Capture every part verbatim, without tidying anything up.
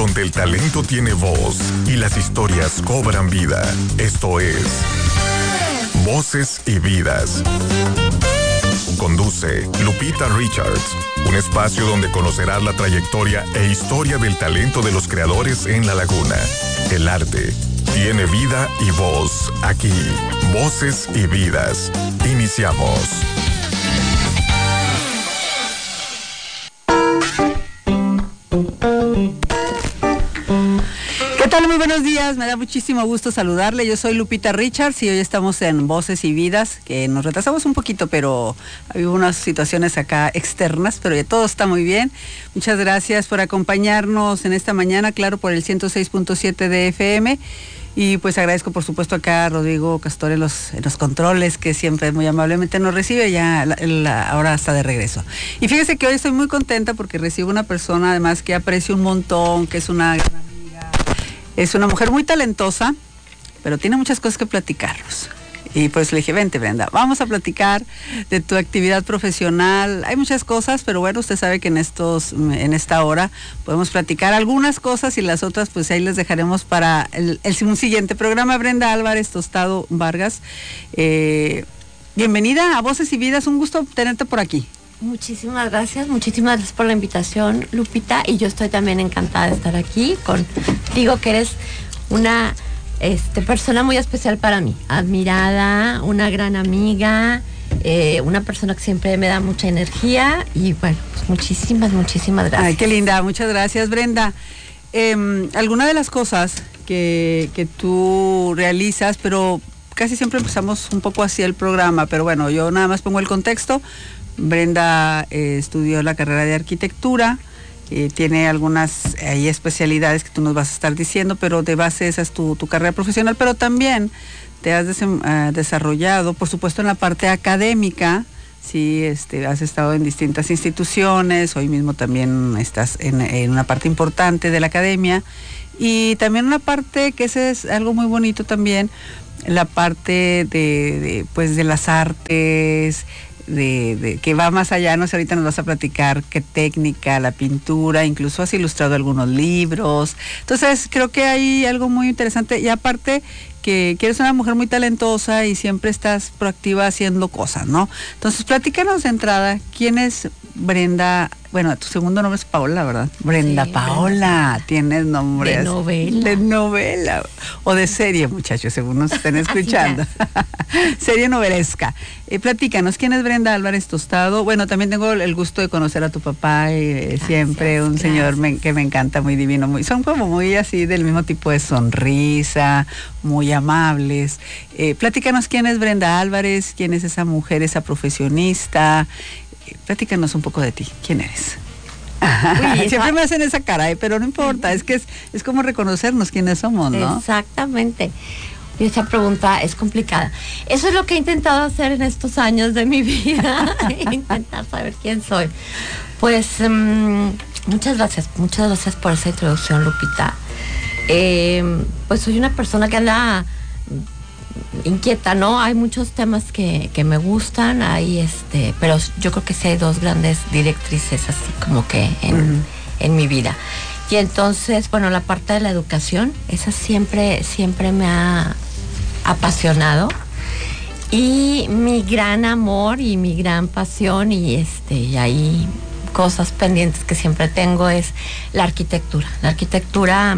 donde el talento tiene voz y las historias cobran vida. Esto es Voces y Vidas. Conduce Lupita Richards, un espacio donde conocerás la trayectoria e historia del talento de los creadores en La Laguna. El arte tiene vida y voz aquí. Voces y Vidas. Iniciamos. ¿Qué tal? Muy buenos días, me da muchísimo gusto saludarle. Yo soy Lupita Richards y hoy estamos en Voces y Vidas, que nos retrasamos un poquito, pero hay unas situaciones acá externas, pero ya todo está muy bien. Muchas gracias por acompañarnos en esta mañana, claro, por el ciento seis punto siete de F M. Y pues agradezco por supuesto acá a Rodrigo Castor en los, en los controles, que siempre muy amablemente nos recibe, ya la, la, ahora está de regreso. Y fíjese que hoy estoy muy contenta porque recibo una persona además que aprecio un montón, que es una gran amiga, es una mujer muy talentosa, pero tiene muchas cosas que platicarnos. Y pues le dije, vente Brenda, vamos a platicar de tu actividad profesional. Hay muchas cosas, pero bueno, usted sabe que en estos, en esta hora podemos platicar algunas cosas y las otras pues ahí les dejaremos para el, el un siguiente programa. Brenda Álvarez Tostado Vargas, eh, bienvenida a Voces y Vidas, un gusto tenerte por aquí. Muchísimas gracias, muchísimas gracias por la invitación, Lupita, y yo estoy también encantada de estar aquí contigo, que eres una... Este, persona muy especial para mí, admirada, una gran amiga, eh, una persona que siempre me da mucha energía y bueno, pues muchísimas, muchísimas gracias. Ay, qué linda, muchas gracias Brenda. Eh, alguna de las cosas que, que tú realizas, pero casi siempre empezamos un poco así el programa, pero bueno, yo nada más pongo el contexto. Brenda eh, estudió la carrera de arquitectura. Eh, tiene algunas hay especialidades que tú nos vas a estar diciendo, pero de base esa es tu, tu carrera profesional, pero también te has des, uh, desarrollado, por supuesto, en la parte académica. Sí, este, has estado en distintas instituciones, hoy mismo también estás en, en una parte importante de la academia, y también una parte que ese es algo muy bonito también, la parte de, de pues de las artes, De, de que va más allá, no sé, ahorita nos vas a platicar qué técnica, la pintura, incluso has ilustrado algunos libros. Entonces creo que hay algo muy interesante, y aparte que, que eres una mujer muy talentosa y siempre estás proactiva haciendo cosas, ¿no? Entonces platícanos de entrada, ¿quién es Brenda? Bueno, tu segundo nombre es Paola, ¿verdad? Brenda sí, Paola, Brenda. Tienes nombres de novela. De novela o de serie, muchachos, según nos estén escuchando. Serie novelesca. Eh, platícanos, ¿quién es Brenda Álvarez Tostado? Bueno, también tengo el gusto de conocer a tu papá, eh, gracias, siempre un gracias. señor me, que me encanta, muy divino, muy, son como muy así del mismo tipo de sonrisa, muy amables. Eh, platícanos quién es Brenda Álvarez, quién es esa mujer, esa profesionista. Platícanos un poco de ti. ¿Quién eres? Uy, siempre me hacen esa cara, ¿eh? Pero no importa, es que es, es como reconocernos quiénes somos, ¿no? Exactamente. Y esa pregunta es complicada. Eso es lo que he intentado hacer en estos años de mi vida, intentar saber quién soy. Pues um, muchas gracias, muchas gracias por esa introducción, Lupita. Eh, pues soy una persona que anda inquieta, ¿no? Hay muchos temas que, que me gustan, hay este, pero yo creo que sí hay dos grandes directrices así como que en, uh-huh. en mi vida. Y entonces, bueno, la parte de la educación, esa siempre, siempre me ha apasionado. Y mi gran amor y mi gran pasión, y este, y ahí cosas pendientes que siempre tengo, es la arquitectura. La arquitectura,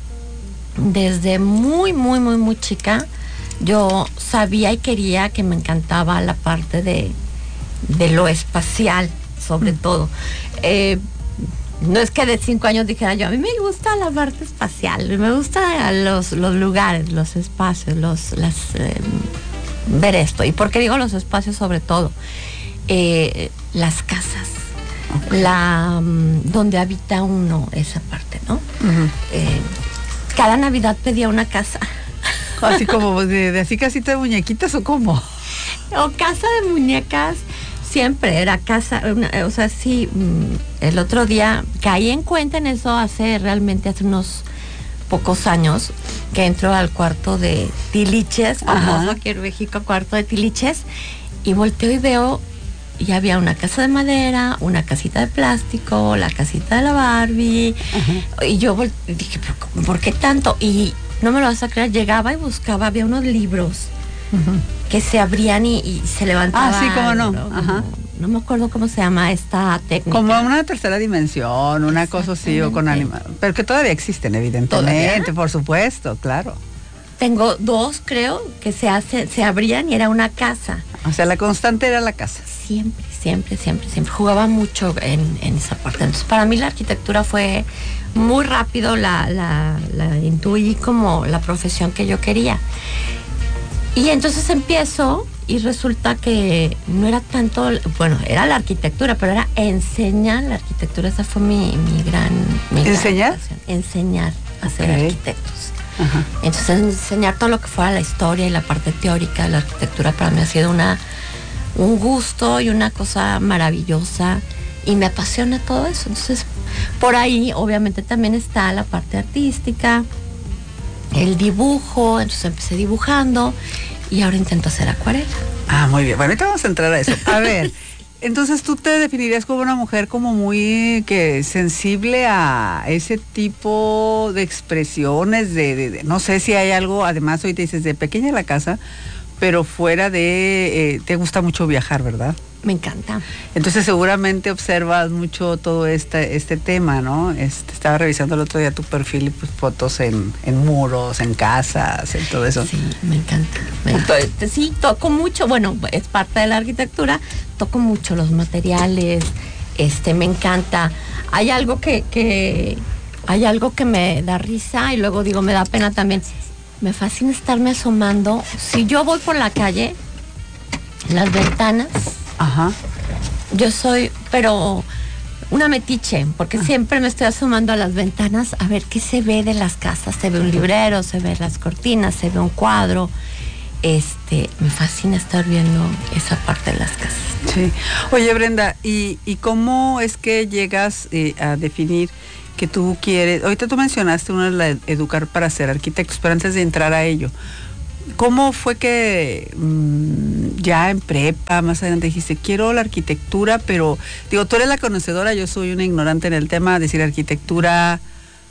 desde muy, muy, muy, muy chica, yo sabía y quería, que me encantaba la parte de, de lo espacial, sobre mm. todo. Eh, no es que de cinco años dijera yo, a mí me gusta la parte espacial, me gustan los, los lugares, los espacios, los, las, eh, ver esto. ¿Y por qué digo los espacios sobre todo? Eh, las casas, okay. la um, donde habita uno, esa parte, ¿no? Uh-huh. Eh, cada Navidad pedía una casa. Así como de, de así casita de muñequitas, ¿o cómo? O casa de muñecas, siempre era casa, una, o sea, sí, el otro día caí en cuenta en eso hace, realmente hace unos pocos años, que entro al cuarto de Tiliches, famoso aquí en México, cuarto de Tiliches, y volteo y veo y había una casa de madera, una casita de plástico, la casita de la Barbie. Uh-huh. Y yo dije, ¿por, ¿por qué tanto? Y no me lo vas a creer, llegaba y buscaba, había unos libros uh-huh. que se abrían y, y se levantaban. Ah, sí, cómo no. ¿no? Ajá. No me acuerdo cómo se llama esta técnica. Como una tercera dimensión, una cosa así, o con animales. Pero que todavía existen, evidentemente, ¿Todavía? Por supuesto, claro. Tengo dos, creo, que se hace, se abrían y era una casa. O sea, la constante era la casa. Siempre, siempre, siempre, siempre. Jugaba mucho en, en esa parte. Entonces, para mí la arquitectura fue muy rápido, la, la, la intuí como la profesión que yo quería. Y entonces empiezo y resulta que no era tanto, bueno, era la arquitectura, pero era enseñar la arquitectura. Esa fue mi, mi gran... Mi ¿Enseñar? Gran enseñar a ser okay. arquitectos. Ajá. Entonces enseñar todo lo que fuera la historia y la parte teórica de la arquitectura para mí ha sido una un gusto y una cosa maravillosa y me apasiona todo eso. Entonces por ahí obviamente también está la parte artística, el dibujo. Entonces empecé dibujando y ahora intento hacer acuarela. Ah, muy bien. Bueno, ahorita vamos a entrar a eso. A ver, entonces tú te definirías como una mujer como muy que sensible a ese tipo de expresiones, de, de, de no sé si hay algo, además hoy te dices de pequeña la casa, pero fuera de, eh, te gusta mucho viajar, ¿verdad? Me encanta. Entonces seguramente observas mucho todo este, este tema, ¿no? Este, estaba revisando el otro día tu perfil y pues fotos en, en muros, en casas, en todo eso. Sí, me encanta. Me encanta. Sí, toco mucho, bueno, es parte de la arquitectura, toco mucho los materiales, este, me encanta. Hay algo que, que, hay algo que me da risa y luego digo, me da pena también. Me fascina estarme asomando. Si yo voy por la calle, las ventanas, ajá, yo soy, pero una metiche, porque siempre me estoy asomando a las ventanas a ver qué se ve de las casas. Se ve un librero, se ve las cortinas, se ve un cuadro. Este, me fascina estar viendo esa parte de las casas. Sí. Oye, Brenda, ¿y, y cómo es que llegas eh, a definir que tú quieres? Ahorita tú mencionaste una de la educar para ser arquitectos, pero antes de entrar a ello, ¿cómo fue que mmm, ya en prepa, más adelante dijiste, quiero la arquitectura, pero, digo, tú eres la conocedora, yo soy una ignorante en el tema, decir arquitectura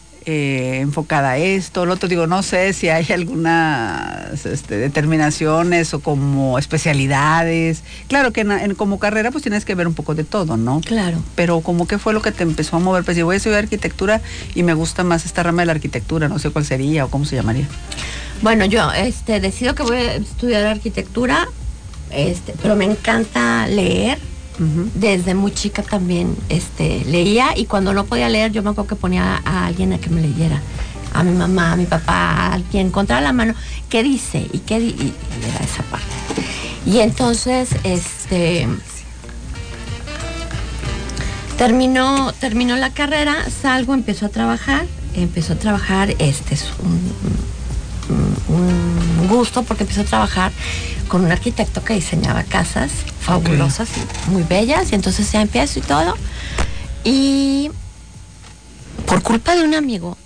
eh, enfocada a esto, lo otro, digo, no sé si hay algunas este, determinaciones o como especialidades. Claro que en, en, como carrera pues tienes que ver un poco de todo, ¿no? Claro. Pero como que fue lo que te empezó a mover, pues yo voy a estudiar arquitectura y me gusta más esta rama de la arquitectura, no sé cuál sería o cómo se llamaría. Bueno, yo este, decido que voy a estudiar arquitectura, este, pero me encanta leer. Uh-huh. Desde muy chica también este, leía, y cuando no podía leer yo me acuerdo que ponía a, a alguien a que me leyera, a mi mamá, a mi papá, a quien encontrara la mano, ¿qué dice? Y qué di- y, y era esa parte. Y entonces este terminó, terminó la carrera, salgo, empiezo a trabajar, empiezo a trabajar, este es un, un, un gusto porque empiezo a trabajar con un arquitecto que diseñaba casas fabulosas, okay, y muy bellas, y entonces ya empiezo y todo. Y por culpa de un amigo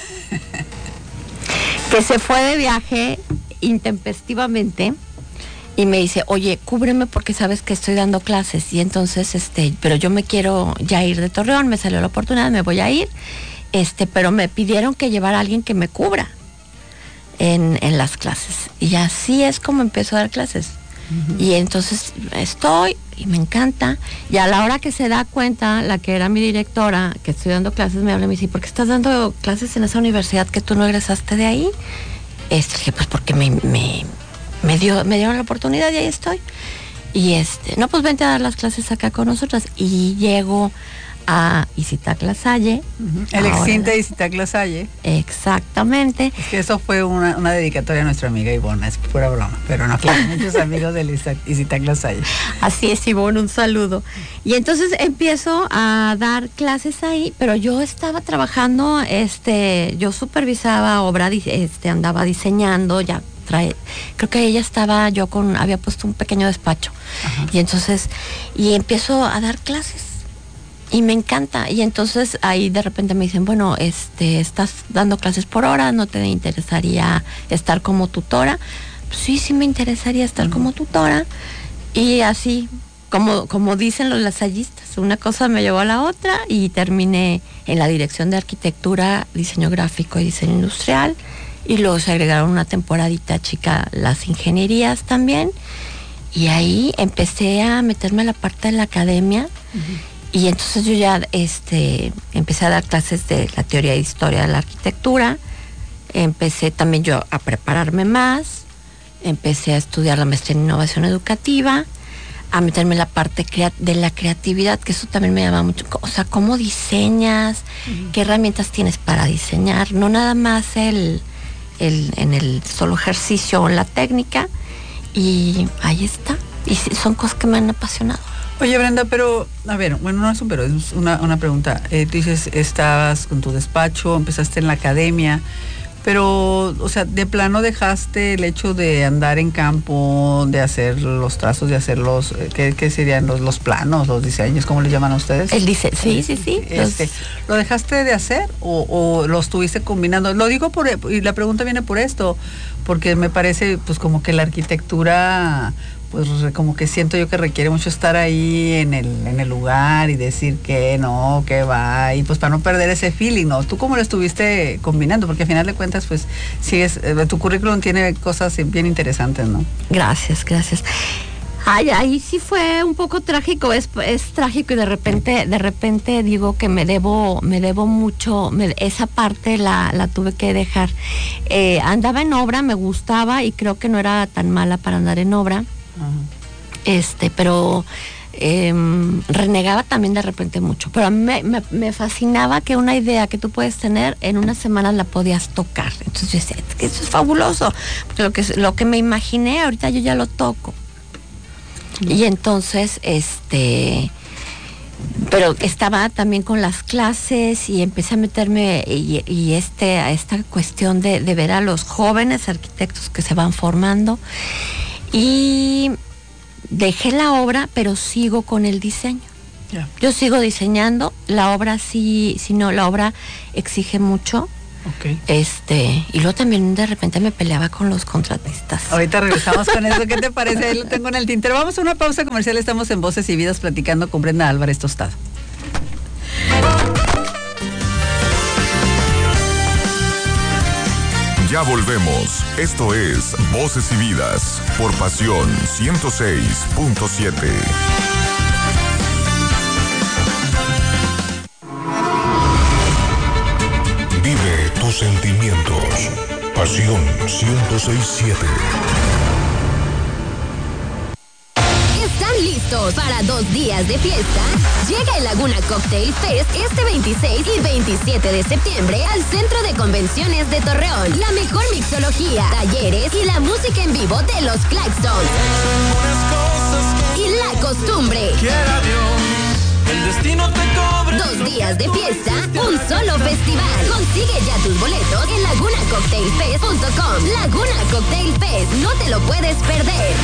que se fue de viaje intempestivamente y me dice, oye, cúbreme porque sabes que estoy dando clases, y entonces, este, pero yo me quiero ya ir de Torreón, me salió la oportunidad, me voy a ir, este, pero me pidieron que llevara a alguien que me cubra en, en las clases. Y así es como empezó a dar clases. Uh-huh. Y entonces estoy y me encanta, y a la hora que se da cuenta la que era mi directora que estoy dando clases, me habla y me dice, ¿por qué estás dando clases en esa universidad que tú no egresaste de ahí? Este, dije, pues porque me, me, me dio me dieron la oportunidad y ahí estoy. Y este, no, pues vente a dar las clases acá con nosotras. Y llego a Izitac La Salle. Uh-huh. El extinta Izitac La Salle. Exactamente. Es que eso fue una, una dedicatoria a nuestra amiga Ivona, es pura broma, pero no, claro, muchos amigos del Izitac La Salle. Así es, Ivonne, un saludo. Y entonces empiezo a dar clases ahí, pero yo estaba trabajando, este, yo supervisaba obra, este, andaba diseñando, ya trae, creo que ella estaba, yo con, había puesto un pequeño despacho. Ajá. Y entonces, y empiezo a dar clases. Y me encanta. Y entonces ahí de repente me dicen, bueno, este, estás dando clases por hora, ¿no te interesaría estar como tutora? Pues sí, sí me interesaría estar uh-huh. como tutora. Y así como, como dicen los lasallistas, una cosa me llevó a la otra y terminé en la dirección de arquitectura, diseño gráfico y diseño industrial, y luego se agregaron una temporadita chica las ingenierías también, y ahí empecé a meterme a la parte de la academia. Uh-huh. Y entonces yo ya este, empecé a dar clases de la teoría e historia de la arquitectura, empecé también yo a prepararme más, empecé a estudiar la maestría en innovación educativa, a meterme en la parte crea- de la creatividad, que eso también me llama mucho, o sea, cómo diseñas, uh-huh. qué herramientas tienes para diseñar, no nada más el, el en el solo ejercicio o la técnica, y ahí está, y son cosas que me han apasionado. Oye, Brenda, pero, a ver, bueno, no es un pero, es una, una pregunta. Eh, tú dices, estabas con tu despacho, empezaste en la academia, pero, o sea, de plano dejaste el hecho de andar en campo, de hacer los trazos, de hacer los, ¿qué, qué serían los, los planos, los diseños? ¿Cómo les llaman a ustedes? El diseño, sí, sí, sí. Este, los... ¿Lo dejaste de hacer o, o lo estuviste combinando? Lo digo por, y la pregunta viene por esto, porque me parece, pues, como que la arquitectura, pues como que siento yo que requiere mucho estar ahí en el, en el lugar y decir que no, que va, y pues para no perder ese feeling, ¿no? ¿Tú cómo lo estuviste combinando? Porque al final de cuentas, pues, sigues, eh, tu currículum tiene cosas bien interesantes, ¿no? Gracias, gracias. Ay, ahí sí fue un poco trágico, es, es trágico y de repente, de repente digo que me debo, me debo mucho, me, esa parte la, la tuve que dejar. Eh, andaba en obra, me gustaba y creo que no era tan mala para andar en obra. Uh-huh. Este, pero eh, renegaba también de repente mucho. Pero a mí me, me, me fascinaba que una idea que tú puedes tener en una semana la podías tocar. Entonces yo decía, eso es fabuloso, porque lo que, lo que me imaginé ahorita yo ya lo toco. Uh-huh. Y entonces, este, pero estaba también con las clases y empecé a meterme y, y este, a esta cuestión de, de ver a los jóvenes arquitectos que se van formando. Y dejé la obra, pero sigo con el diseño. Yeah. Yo sigo diseñando, la obra sí, sí no, la obra exige mucho. Okay. Este, y luego también de repente me peleaba con los contratistas. Ahorita regresamos con eso, ¿qué te parece? Ahí lo tengo en el tintero. Vamos a una pausa comercial, estamos en Voces y Vidas platicando con Brenda Álvarez Tostado. Ya volvemos. Esto es Voces y Vidas por Pasión ciento seis punto siete. Vive tus sentimientos. Pasión ciento seis punto siete. ¿Están listos para dos días de fiesta? Llega el Laguna Cocktail Fest este veintiséis y veintisiete de septiembre al Centro de Convenciones de Torreón. La mejor mixología, talleres y la música en vivo de los Claxons. Y la costumbre. El destino te cobre. Dos días de fiesta, un solo festival. Consigue ya tus boletos en laguna cocktail fest punto com. Laguna Cocktail Fest, no te lo puedes perder.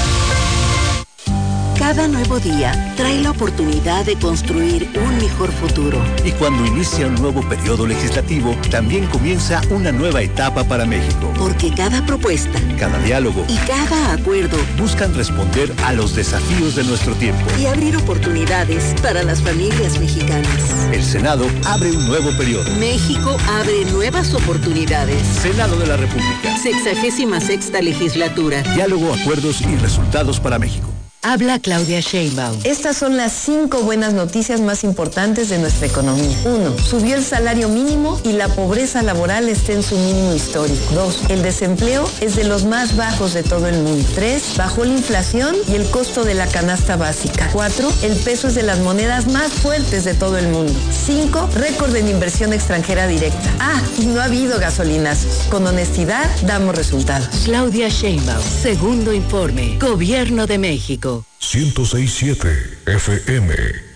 Cada nuevo día trae la oportunidad de construir un mejor futuro. Y cuando inicia un nuevo periodo legislativo, también comienza una nueva etapa para México. Porque cada propuesta, cada diálogo y cada acuerdo buscan responder a los desafíos de nuestro tiempo y abrir oportunidades para las familias mexicanas. El Senado abre un nuevo periodo. México abre nuevas oportunidades. Senado de la República. Sexagésima sexta legislatura. Diálogo, acuerdos y resultados para México. Habla Claudia Sheinbaum. Estas son las cinco buenas noticias más importantes de nuestra economía. Uno, subió el salario mínimo y la pobreza laboral está en su mínimo histórico. Dos, el desempleo es de los más bajos de todo el mundo. Tres, bajó la inflación y el costo de la canasta básica. Cuatro, el peso es de las monedas más fuertes de todo el mundo. Cinco, récord en inversión extranjera directa. Ah, y no ha habido gasolinazos. Con honestidad, damos resultados. Claudia Sheinbaum, segundo informe, Gobierno de México. ciento seis punto siete F M.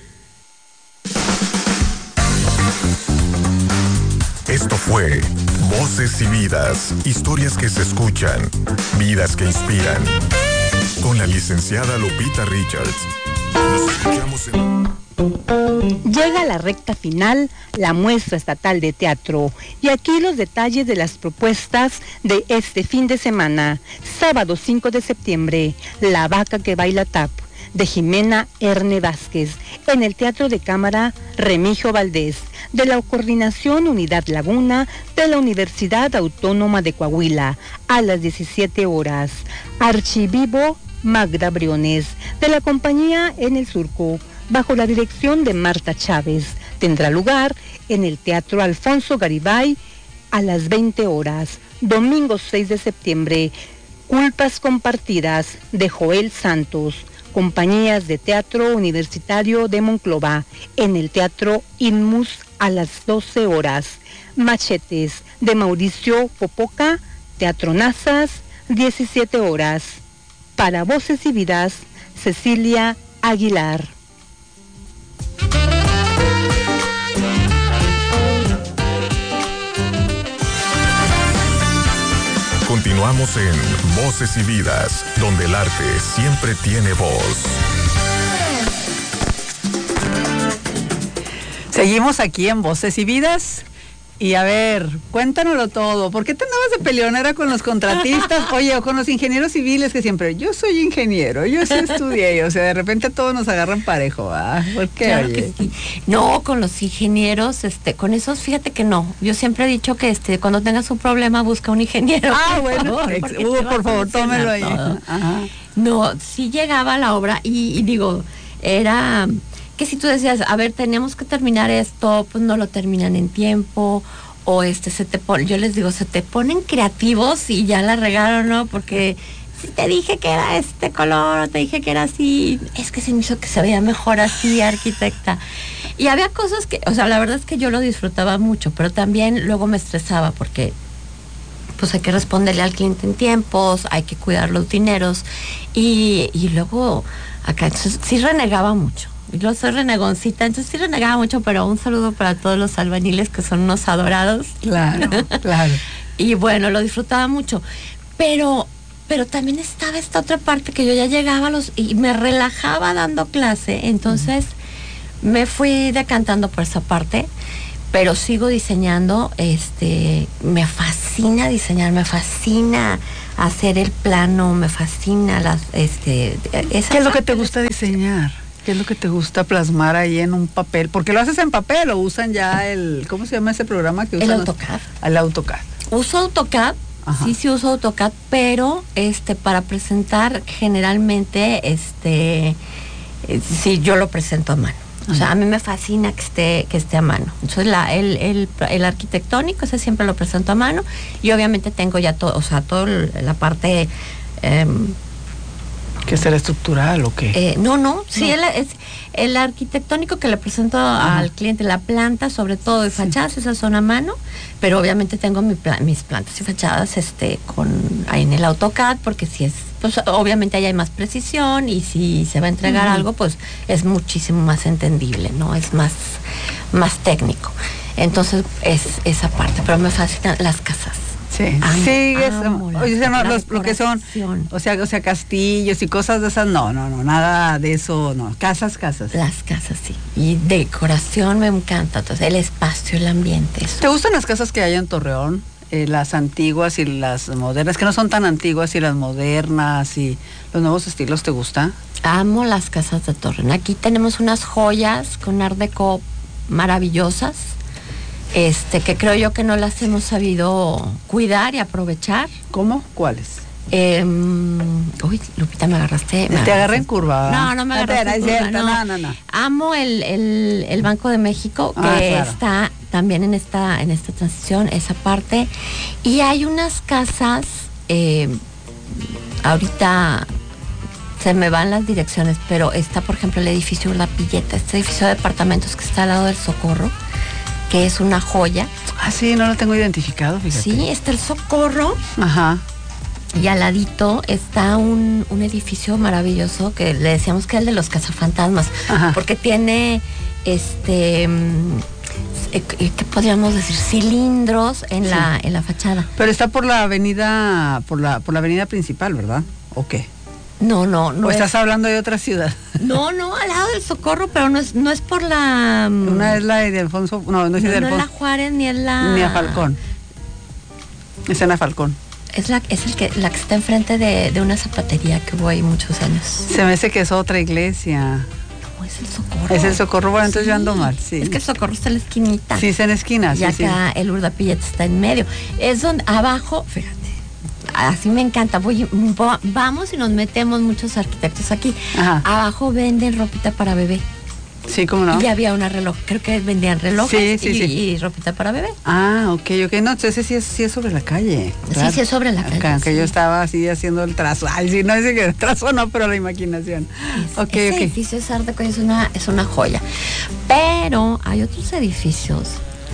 Esto fue Voces y Vidas, historias que se escuchan, vidas que inspiran. Con la licenciada Lupita Richards. Nos escuchamos en... Llega a la recta final la muestra estatal de teatro y aquí los detalles de las propuestas de este fin de semana. Sábado cinco de septiembre, La vaca que baila tap, de Jimena Erne Vázquez, en el Teatro de Cámara Remigio Valdés, de la Coordinación Unidad Laguna de la Universidad Autónoma de Coahuila, a las diecisiete horas. Archivivo Magda Briones, de la compañía En el Surco, bajo la dirección de Marta Chávez. Tendrá lugar en el Teatro Alfonso Garibay a las veinte horas. Domingo seis de septiembre, Culpas Compartidas, de Joel Santos. Compañías de Teatro Universitario de Monclova, en el Teatro Inmus a las doce horas. Machetes, de Mauricio Popoca, Teatro Nazas, diecisiete horas. Para Voces y Vidas, Cecilia Aguilar. Continuamos en Voces y Vidas, donde el arte siempre tiene voz. Seguimos aquí en Voces y Vidas. Y a ver, cuéntanoslo todo. ¿Por qué te andabas de peleonera con los contratistas? Oye, o con los ingenieros civiles que siempre, yo soy ingeniero, yo sí estudié. O sea, de repente todos nos agarran parejo, ¿ah? ¿Por qué? Claro oye? que sí. No, con los ingenieros, este, con esos, fíjate que no. Yo siempre he dicho que este, cuando tengas un problema, busca un ingeniero. Ah, por bueno, favor, ex- porque Hugo, te va por a favor, solucionar tómelo ahí. todo. Ajá. No, sí llegaba la obra y, y digo, era que si tú decías, a ver, teníamos que terminar esto, pues no lo terminan en tiempo, o este se te pone, yo les digo, se te ponen creativos y ya la regaron, ¿no? Porque si te dije que era este color, o te dije que era así, es que se me hizo que se veía mejor así, arquitecta. Y había cosas que, o sea, la verdad es que yo lo disfrutaba mucho, pero también luego me estresaba porque pues hay que responderle al cliente en tiempos, hay que cuidar los dineros y, y luego acá, entonces sí renegaba mucho. Yo soy renegoncita, entonces sí renegaba mucho, pero un saludo para todos los albañiles que son unos adorados. Claro, claro. Y bueno, lo disfrutaba mucho. Pero, pero también estaba esta otra parte que yo ya llegaba a los y me relajaba dando clase, entonces uh-huh. me fui decantando por esa parte, pero sigo diseñando, este, me fascina diseñar, me fascina hacer el plano, me fascina las, este, esa ¿Qué es lo que te parte. gusta diseñar? ¿Qué es lo que te gusta plasmar ahí en un papel? Porque lo haces en papel o usan ya el, ¿cómo se llama ese programa que usan? El los- AutoCAD. El AutoCAD. Uso AutoCAD, Ajá. sí, sí uso AutoCAD, pero este para presentar generalmente, este, eh, sí, yo lo presento a mano. O sea, a mí me fascina que esté, que esté a mano. Entonces, la, el, el, el arquitectónico, ese siempre lo presento a mano. Y obviamente tengo ya todo, o sea, toda la parte... Eh, ¿Qué será estructural o qué? Eh, no, no, sí, No. El, es, el arquitectónico que le presento Ajá. al cliente, la planta, sobre todo de fachadas, sí. esas son a mano, pero obviamente tengo mi pla- mis plantas y fachadas este, con, ahí en el AutoCAD, porque si es, pues obviamente ahí hay más precisión y si se va a entregar uh-huh. algo, pues es muchísimo más entendible, ¿no? Es más, más técnico. Entonces es esa parte, pero me fascinan las casas. Sí, Amo, sí, es, amo la- oye, o sea, no, la los- lo que son, decoración. o sea, o sea, castillos y cosas de esas, no, no, no, nada de eso, no, casas, casas. Las casas, sí. Y decoración me encanta. Entonces, el espacio, el ambiente. Eso. ¿Te gustan las casas que hay en Torreón? Eh, las antiguas y las modernas, que no son tan antiguas, y las modernas y los nuevos estilos, ¿te gusta? Amo las casas de Torreón. Aquí tenemos unas joyas con art déco maravillosas, este, que creo yo que no las hemos sabido cuidar y aprovechar. ¿Cómo? ¿Cuáles? Eh, uy, Lupita, me agarraste. Me Te agarré en curva. No, no me agarraste no, en es curva, cierto, no. no, no, no. Amo el, el, el Banco de México, que Ah, claro. está también en esta, en esta transición, esa parte. Y hay unas casas, eh, ahorita se me van las direcciones, pero está, por ejemplo, el edificio La Pilleta, este edificio de departamentos que está al lado del Socorro, que es una joya. Ah, sí, no lo tengo identificado, fíjate. Sí, está el Socorro. Ajá. Y al ladito está un, un edificio maravilloso que le decíamos que es el de los cazafantasmas, Ajá. porque tiene, este, mm, eh, ¿qué podríamos decir? Cilindros en, Sí. la, en la fachada. Pero está por la avenida, por la, por la avenida principal, ¿verdad? ¿O qué? No, no, no ¿O es, estás hablando de otra ciudad? no, no, al lado del Socorro, pero no es, no es por la... mm, Una es la de Alfonso, no, no es no, de no es la Alfonso, Juárez ni es la... ni a Falcón. Es en a Falcón. Es la, es el que, la que está enfrente de, de una zapatería que hubo ahí muchos años. Se me hace que es otra iglesia. No, es el Socorro. Es el Socorro, bueno, entonces sí. yo ando mal, sí. Es que el Socorro está en la esquinita. Sí, está en la esquina, y sí, acá sí. el Urdapillet está en medio. Es donde, abajo, fíjate, así me encanta. Voy, vamos y nos metemos muchos arquitectos aquí. Ajá. Abajo venden ropita para bebé. Sí, ¿cómo no? Y había una reloj, creo que vendían relojes sí, sí, y, sí. y ropita para bebé. Ah, ok, ok. No, entonces sí es, sí es sobre la calle. Claro. Sí, sí es sobre la calle. Acá, que sí. yo estaba así haciendo el trazo. Ay, sí, no es que el trazo no, pero la imaginación. Es, ok, ese ok. edificio es Art Deco, es una, es una joya. Pero hay otros edificios,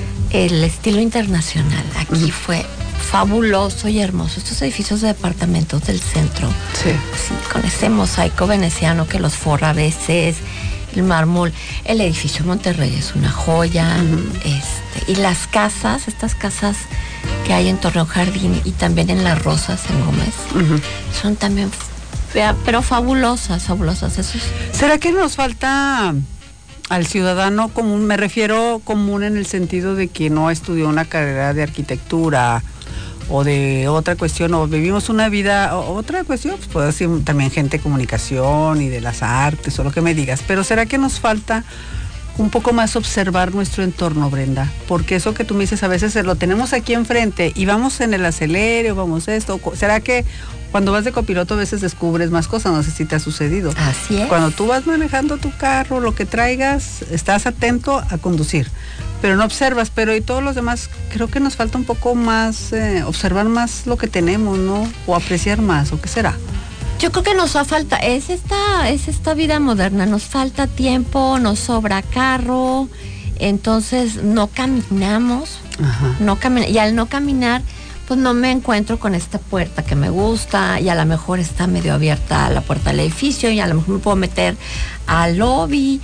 el estilo internacional. Aquí uh-huh. fue fabuloso y hermoso. Estos edificios de departamentos del centro. Sí. Sí, con ese mosaico veneciano que los forra a veces. El mármol, el edificio Monterrey es una joya, uh-huh. este, y las casas, estas casas que hay en Torreón Jardín y también en Las Rosas, en Gómez, uh-huh. son también, pero fabulosas, fabulosas. Esos. ¿Será que nos falta al ciudadano común? Me refiero común en el sentido de que no estudió una carrera de arquitectura o de otra cuestión, o vivimos una vida, o otra cuestión, pues puedo decir también gente de comunicación y de las artes, o lo que me digas, pero ¿será que nos falta un poco más observar nuestro entorno, Brenda? Porque eso que tú me dices a veces lo tenemos aquí enfrente y vamos en el acelere o vamos esto, ¿será que cuando vas de copiloto a veces descubres más cosas? No sé si te ha sucedido. Así es. Cuando tú vas manejando tu carro, lo que traigas, estás atento a conducir, pero no observas, pero y todos los demás, creo que nos falta un poco más, eh, observar más lo que tenemos, ¿no? O apreciar más, ¿o qué será? Yo creo que nos falta, es esta, es esta vida moderna, nos falta tiempo, nos sobra carro, entonces no caminamos, Ajá. no camina, y al no caminar, pues no me encuentro con esta puerta que me gusta, y a lo mejor está medio abierta la puerta del edificio, y a lo mejor me puedo meter al lobby,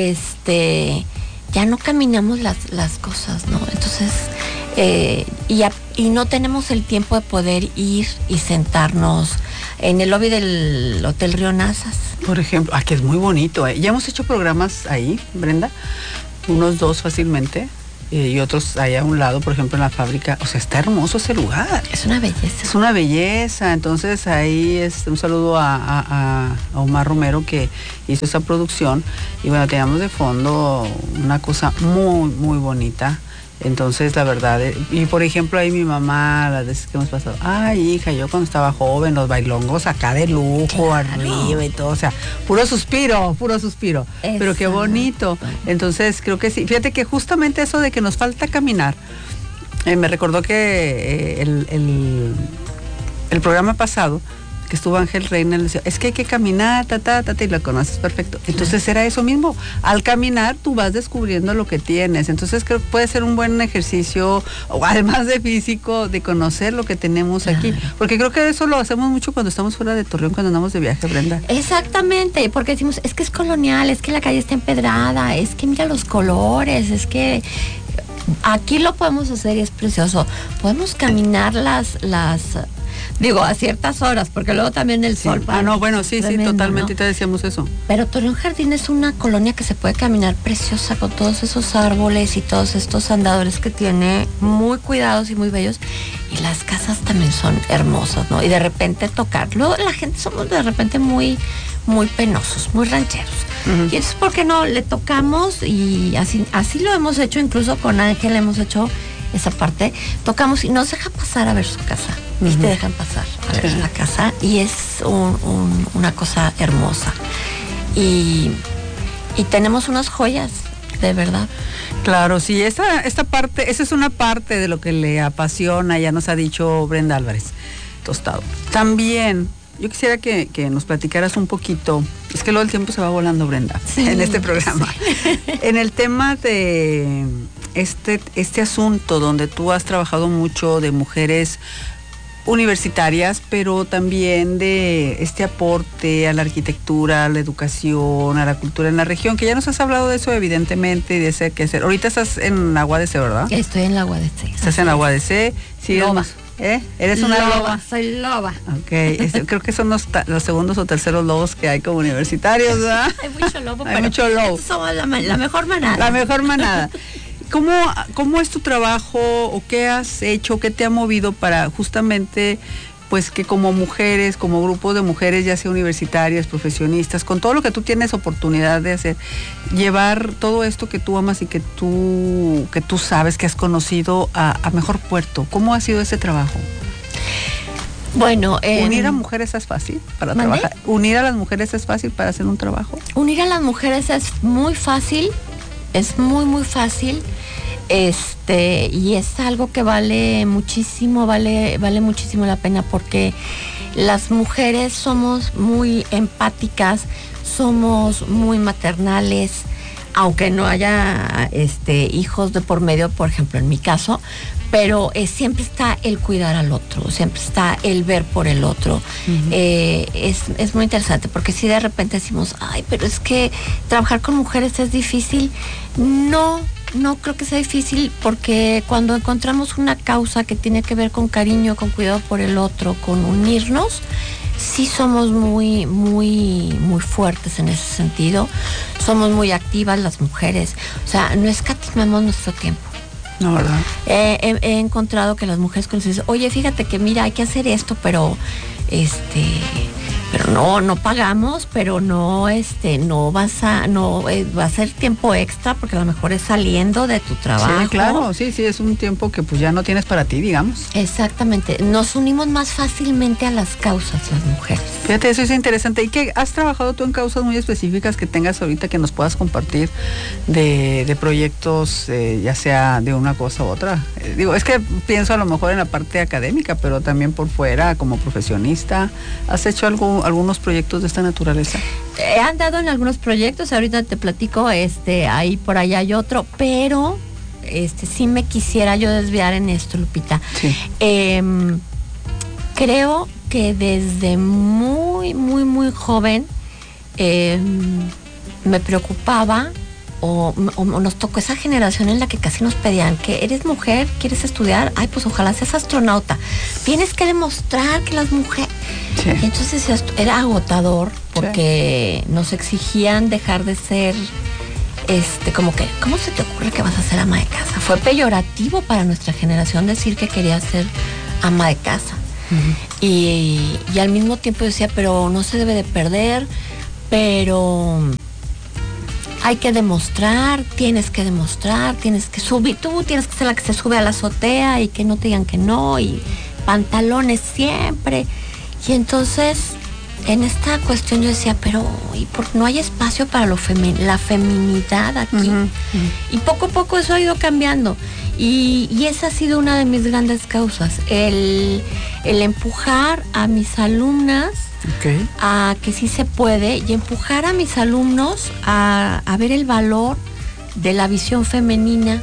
este... ya no caminamos las, las cosas, ¿no? Entonces, eh, y, a, y no tenemos el tiempo de poder ir y sentarnos en el lobby del Hotel Río Nazas. Por ejemplo, ah, que es muy bonito, ¿eh? Ya hemos hecho programas ahí, Brenda, unos dos fácilmente, eh, y otros allá a un lado, por ejemplo, en la fábrica. O sea, está hermoso ese lugar. Es una belleza. Es una belleza. Entonces ahí es un saludo a, a, a Omar Romero, que hizo esa producción, y bueno, teníamos de fondo una cosa muy, muy bonita. Entonces, la verdad, y por ejemplo, ahí mi mamá, las veces que hemos pasado, ay, hija, yo cuando estaba joven, los bailongos acá de lujo, claro. arriba y todo, o sea, puro suspiro, puro suspiro, Exacto. pero qué bonito. Entonces, creo que sí. Fíjate que justamente eso de que nos falta caminar, eh, me recordó que eh, el, el, el programa pasado, que estuvo Ángel Reina, le decía, es que hay que caminar, ta, ta, ta, ta, y lo conoces perfecto. Entonces era eso mismo, al caminar tú vas descubriendo lo que tienes. Entonces creo que puede ser un buen ejercicio, o además de físico, de conocer lo que tenemos claro. aquí. Porque creo que eso lo hacemos mucho cuando estamos fuera de Torreón, cuando andamos de viaje, Brenda. Exactamente, porque decimos, es que es colonial, es que la calle está empedrada, es que mira los colores, es que... Aquí lo podemos hacer y es precioso. Podemos caminar las... las Digo, a ciertas horas, porque luego también el sol... Sí. Ah, no, bueno, sí, tremendo, sí, totalmente, ¿no? Te decíamos eso. Pero Torreón Jardín es una colonia que se puede caminar preciosa, con todos esos árboles y todos estos andadores que tiene, muy cuidados y muy bellos. Y las casas también son hermosas, ¿no? Y de repente tocar. Luego la gente somos de repente muy, muy penosos, muy rancheros. Uh-huh. Y entonces, ¿por qué no? Le tocamos, y así, así lo hemos hecho, incluso con Ángel hemos hecho esa parte, tocamos y nos deja pasar a ver su casa. Uh-huh. Y te dejan pasar a ver sí. la casa, y es un, un, una cosa hermosa. Y, y tenemos unas joyas, de verdad. Claro, sí, esta, esta parte, esa es una parte de lo que le apasiona, ya nos ha dicho Brenda Álvarez Tostado. También, yo quisiera que, que nos platicaras un poquito, es que luego el tiempo se va volando, Brenda, sí, en este programa. Sí. En el tema de este, este asunto donde tú has trabajado mucho de mujeres universitarias, pero también de este aporte a la arquitectura, a la educación, a la cultura en la región, que ya nos has hablado de eso evidentemente y de ese que hacer. Ahorita estás en la U A D C, ¿verdad? Estoy en la U A D C. Estás en la U A D C. Sí, loba. ¿Eh? ¿Eres una loba? loba? Soy loba. Ok, este, creo que son los, los segundos o terceros lobos que hay como universitarios, ¿verdad? Hay mucho lobo, hay pero mucho lobo. Somos la, la mejor manada. La mejor manada. cómo, cómo es tu trabajo o qué has hecho, qué te ha movido para justamente, pues que como mujeres, como grupos de mujeres, ya sea universitarias, profesionistas, con todo lo que tú tienes oportunidad de hacer, llevar todo esto que tú amas y que tú, que tú sabes, que has conocido a, a mejor puerto? ¿Cómo ha sido ese trabajo? Bueno, eh, ¿unir a mujeres es fácil para ¿Mandé? trabajar? ¿Unir a las mujeres es fácil para hacer un trabajo? Unir a las mujeres es muy fácil, es muy, muy fácil. Este, y es algo que vale muchísimo, vale, vale muchísimo la pena, porque las mujeres somos muy empáticas, somos muy maternales, aunque no haya este, hijos de por medio, por ejemplo, en mi caso, pero eh, siempre está el cuidar al otro, siempre está el ver por el otro. Uh-huh. eh, es, es muy interesante, porque si de repente decimos, ay, pero es que trabajar con mujeres es difícil. No, no creo que sea difícil, porque cuando encontramos una causa que tiene que ver con cariño, con cuidado por el otro, con unirnos, sí somos muy, muy, muy fuertes en ese sentido. Somos muy activas las mujeres. O sea, no escatimamos nuestro tiempo. No, ¿verdad? Eh, he, he encontrado que las mujeres cuando dicen, oye, fíjate que mira, hay que hacer esto, pero este, pero no, no pagamos, pero no, este, no vas a, no, eh, va a ser tiempo extra, porque a lo mejor es saliendo de tu trabajo. Sí, claro, sí, sí, es un tiempo que pues ya no tienes para ti, digamos. Exactamente, nos unimos más fácilmente a las causas las mujeres. Fíjate, eso es interesante. ¿Y qué has trabajado tú en causas muy específicas que tengas ahorita que nos puedas compartir de, de proyectos, eh, ya sea de una cosa u otra? Eh, digo, es que pienso a lo mejor en la parte académica, pero también por fuera, como profesionista. ¿Has hecho algo, algunos proyectos de esta naturaleza? He andado en algunos proyectos, ahorita te platico, este, ahí por allá hay otro, pero este sí me quisiera yo desviar en esto, Lupita. Sí. Eh, creo que desde muy, muy, muy joven eh, me preocupaba o, o nos tocó esa generación en la que casi nos pedían que eres mujer, quieres estudiar, ay, pues ojalá seas astronauta, tienes que demostrar que las mujeres... Sí. Entonces era agotador, porque sí, nos exigían dejar de ser, este, como que, ¿cómo se te ocurre que vas a ser ama de casa? Fue peyorativo para nuestra generación decir que quería ser ama de casa. Uh-huh. y, y al mismo tiempo decía, pero no se debe de perder, pero hay que demostrar, tienes que demostrar, tienes que subir, tú tienes que ser la que se sube a la azotea y que no te digan que no, y pantalones siempre. Y entonces, en esta cuestión yo decía, pero ¿y por no hay espacio para lo femi- la feminidad aquí? Uh-huh, uh-huh. Y poco a poco eso ha ido cambiando. Y, y esa ha sido una de mis grandes causas, el, el empujar a mis alumnas, okay, a que sí se puede, y empujar a mis alumnos a, a ver el valor de la visión femenina.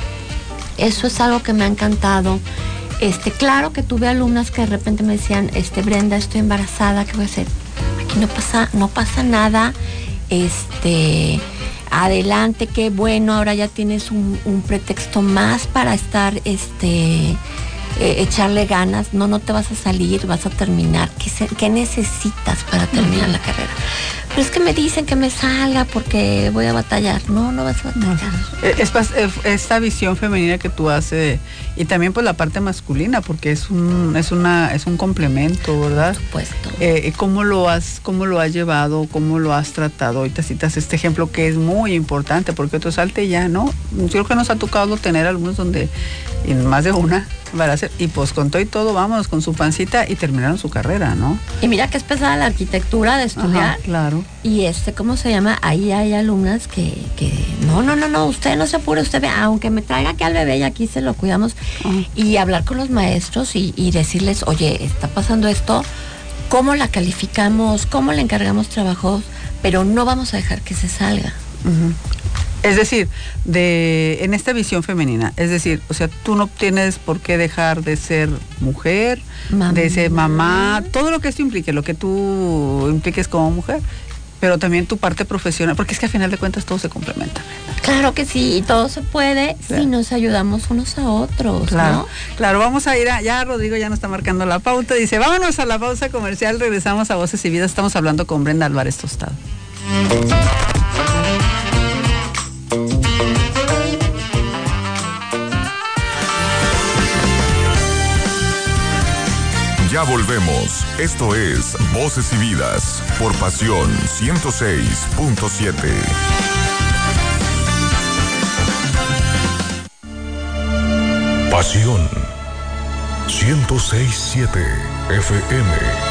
Eso es algo que me ha encantado. Este, claro que tuve alumnas que de repente me decían, este, Brenda, estoy embarazada, ¿qué voy a hacer? Aquí no pasa, no pasa nada, este, adelante, qué bueno, ahora ya tienes un, un pretexto más para estar, este, eh, echarle ganas, no, no te vas a salir, vas a terminar, ¿qué, se, qué necesitas para terminar la carrera? Pero es que me dicen que me salga porque voy a batallar. No, no vas a batallar. Es, es, esta visión femenina que tú haces, y también pues la parte masculina, porque es un, es una, es un complemento, ¿verdad? Por supuesto. Eh, ¿cómo lo has, cómo lo has llevado, cómo lo has tratado? Ahorita citas este ejemplo que es muy importante, porque otro salte ya, ¿no? Yo creo que nos ha tocado tener algunos donde, y más de una, para hacer, y pues con todo y todo, vamos, con su pancita, y terminaron su carrera, ¿no? Y mira que es pesada la arquitectura de estudiar. Ajá, claro. Y este, ¿cómo se llama? Ahí hay alumnas que, que no, no, no, no, usted no se apure, usted ve, aunque me traiga aquí al bebé y aquí se lo cuidamos. Uh-huh. Y hablar con los maestros y, y decirles, oye, está pasando esto, ¿cómo la calificamos? ¿Cómo le encargamos trabajos? Pero no vamos a dejar que se salga. Uh-huh. Es decir, de en esta visión femenina, es decir, o sea, tú no tienes por qué dejar de ser mujer, mamá, de ser mamá, todo lo que esto implique, lo que tú impliques como mujer, pero también tu parte profesional, porque es que al final de cuentas todo se complementa. Claro que sí, y todo se puede, claro, si nos ayudamos unos a otros, claro, ¿no? Claro, vamos a ir a, ya Rodrigo ya nos está marcando la pauta, dice, vámonos a la pausa comercial, regresamos a Voces y Vida, estamos hablando con Brenda Álvarez Tostado. Ya volvemos. Esto es Voces y Vidas por Pasión ciento seis punto siete. Pasión ciento seis punto siete F M.